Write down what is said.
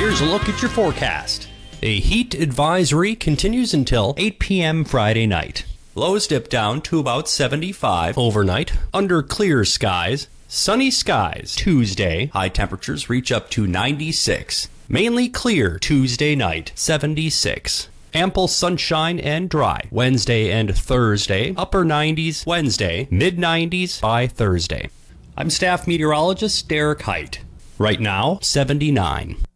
Here's a look at your forecast. A heat advisory continues until 8 p.m. Friday night. Lows dip down to about 75 overnight under clear skies. Sunny skies Tuesday. High temperatures reach up to 96. Mainly clear Tuesday night, 76. Ample sunshine and dry Wednesday and Thursday. Upper 90s Wednesday, mid 90s by Thursday. I'm staff meteorologist Derek Height. Right now, 79.